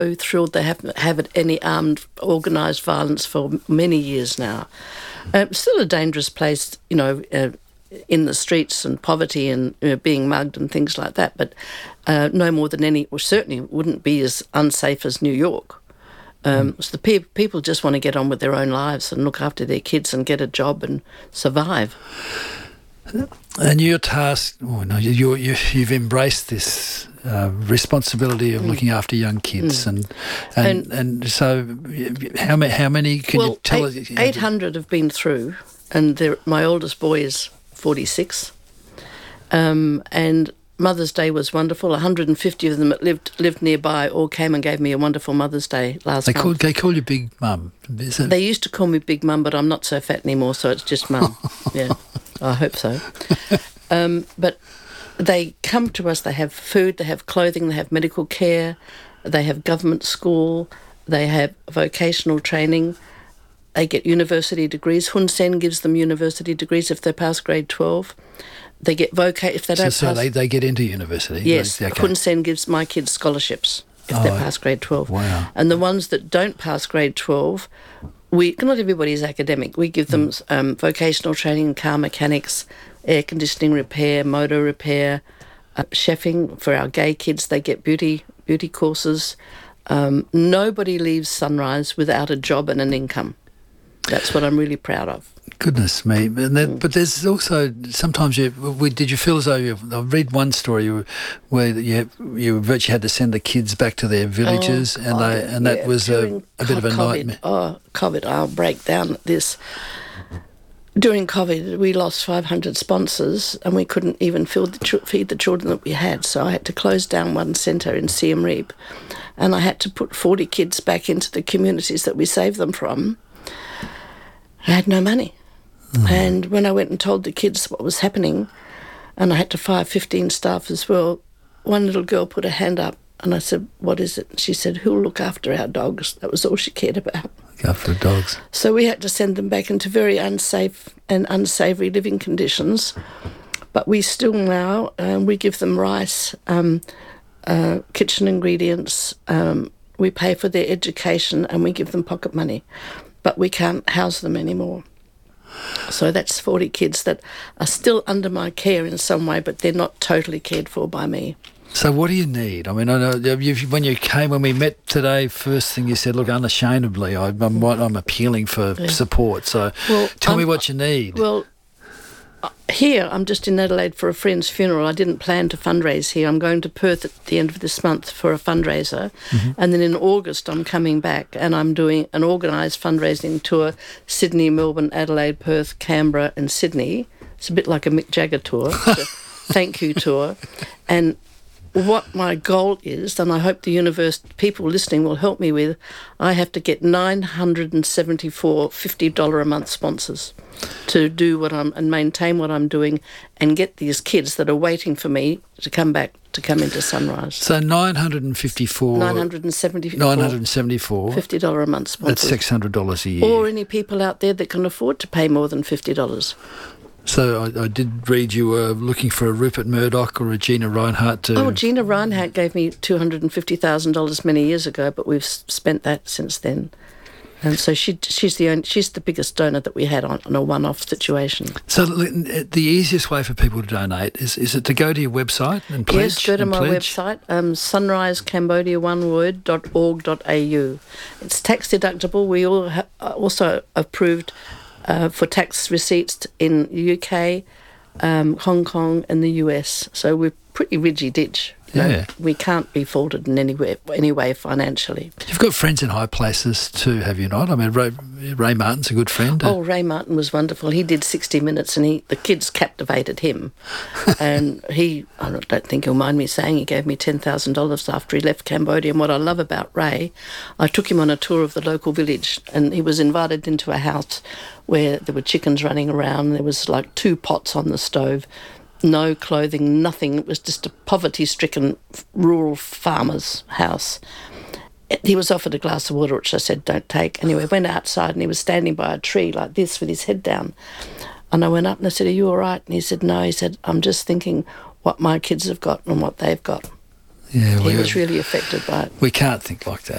thrilled they haven't had any armed, organised violence for many years now. Still a dangerous place, in the streets and poverty and being mugged and things like that, but no more than any, or certainly wouldn't be as unsafe as New York. So the people just want to get on with their own lives and look after their kids and get a job and survive. And your task, you've embraced this responsibility of looking after young kids, and so how many can you tell us? 800 have been through, and my oldest boy is 46, and Mother's Day was wonderful. 150 of them that lived nearby all came and gave me a wonderful Mother's Day last month. They call you Big Mum, is it? They used to call me Big Mum, but I'm not so fat anymore, so it's just Mum. Yeah, I hope so. But they come to us, they have food, they have clothing, they have medical care, they have government school, they have vocational training, they get university degrees. Hun Sen gives them university degrees if they pass grade 12. They get if they don't pass... So they get into university? Yes, okay. Hun Sen gives my kids scholarships if they pass grade 12. Wow. And the ones that don't pass grade 12, not everybody is academic. We give them vocational training, car mechanics, air conditioning repair, motor repair, chefing. For our gay kids, they get beauty courses. Nobody leaves Sunrise without a job and an income. That's what I'm really proud of. Goodness me. But there's also, sometimes did you feel as though, I read one story where you virtually had to send the kids back to their villages, that was a bit of a nightmare. Oh, COVID, I'll break down this. During COVID, we lost 500 sponsors and we couldn't even feed the children that we had. So I had to close down one centre in Siem Reap, and I had to put 40 kids back into the communities that we saved them from. I had no money. And when I went and told the kids what was happening, and I had to fire 15 staff as well, one little girl put her hand up and I said, "What is it?" She said, "Who'll look after our dogs?" That was all she cared about. Look after dogs. So we had to send them back into very unsafe and unsavoury living conditions. But we still now, we give them rice, kitchen ingredients, we pay for their education and we give them pocket money. But we can't house them anymore. So that's 40 kids that are still under my care in some way, but they're not totally cared for by me. So what do you need? I mean, I know when we met today, first thing you said, look, unashamedly, I'm appealing for support. So tell me what you need. Well, here, I'm just in Adelaide for a friend's funeral. I didn't plan to fundraise here. I'm going to Perth at the end of this month for a fundraiser. And then in August, I'm coming back and I'm doing an organised fundraising tour, Sydney, Melbourne, Adelaide, Perth, Canberra and Sydney. It's a bit like a Mick Jagger tour, it's a thank you tour. And what my goal is, and I hope the universe, people listening will help me with, I have to get 974 $50 a month sponsors to do and maintain what I'm doing and get these kids that are waiting for me to come into Sunrise. So 974 $50 a month sponsors. That's $600 a year. Or any people out there that can afford to pay more than $50. So I did read you were looking for a Rupert Murdoch or a Gina Reinhardt to... Oh, Gina Reinhardt gave me $250,000 many years ago, but we've spent that since then. And so she's the biggest donor that we had on a one-off situation. So the easiest way for people to donate is it to go to your website and pledge? Yes, go to my website, sunrisecambodia.org.au. It's tax deductible. We all also approved for tax receipts in the UK, Hong Kong and the US. So we're pretty ridgy-ditch. Yeah. We can't be faulted in any way financially. You've got friends in high places too, have you not? I mean, Ray Martin's a good friend. Oh, Ray Martin was wonderful. He did 60 Minutes and the kids captivated him. And I don't think he'll mind me saying, he gave me $10,000 after he left Cambodia. And what I love about Ray, I took him on a tour of the local village and he was invited into a house where there were chickens running around. There was like 2 pots on the stove. No clothing, nothing. It was just a poverty-stricken rural farmer's house. He was offered a glass of water, which I said, don't take. Anyway, went outside and he was standing by a tree like this with his head down. And I went up and I said, are you all right? And he said, no. He said, I'm just thinking what my kids have got and what they've got. Yeah, he was really affected by it. We can't think like that.